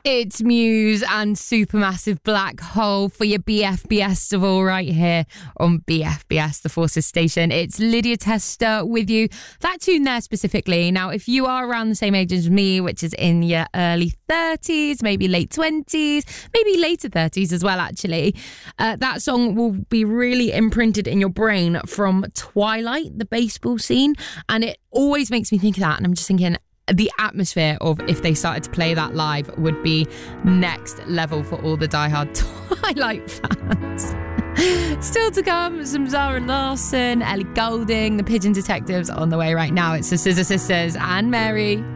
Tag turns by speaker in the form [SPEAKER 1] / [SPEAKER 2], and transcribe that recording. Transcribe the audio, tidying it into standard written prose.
[SPEAKER 1] It's Muse and Supermassive Black Hole for your BFBS of all right here on BFBS, the Forces station. It's Lydia Tester with you. That tune there specifically. Now, if you are around the same age as me, which is in your early 30s, maybe late 20s, maybe later 30s as well, actually, that song will be really imprinted in your brain from Twilight, the baseball scene. And it always makes me think of that. And I'm just thinking, the atmosphere of if they started to play that live would be next level for all the diehard Twilight fans. Still to come, some Zara Larsson, Ellie Goulding, the Pigeon Detectives on the way right now. It's the Scissor Sisters and Mary.